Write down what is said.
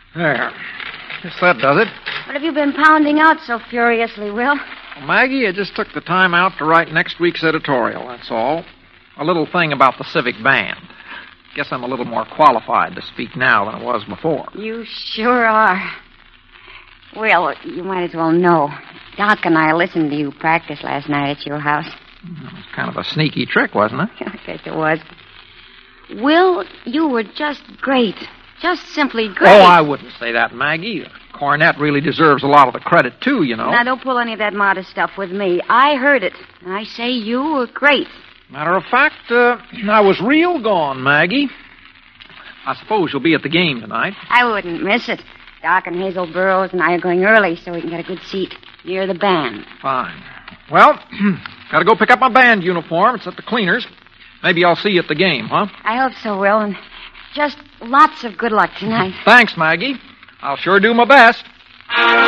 There. Guess that does it. What have you been pounding out so furiously, Will? Well, Maggie, I just took the time out to write next week's editorial, that's all. A little thing about the civic band. Guess I'm a little more qualified to speak now than I was before. You sure are. Will, you might as well know. Doc and I listened to you practice last night at your house. It was kind of a sneaky trick, wasn't it? I guess it was. Will, you were just great. Just simply great. Oh, I wouldn't say that, Maggie. The cornet really deserves a lot of the credit, too, you know. Now, don't pull any of that modest stuff with me. I heard it. And I say you were great. Matter of fact, I was real gone, Maggie. I suppose you'll be at the game tonight. I wouldn't miss it. Doc and Hazel Burroughs and I are going early so we can get a good seat near the band. Fine. Well, gotta go pick up my band uniform. It's at the cleaners. Maybe I'll see you at the game, huh? I hope so, Will, and just lots of good luck tonight. Thanks, Maggie. I'll sure do my best.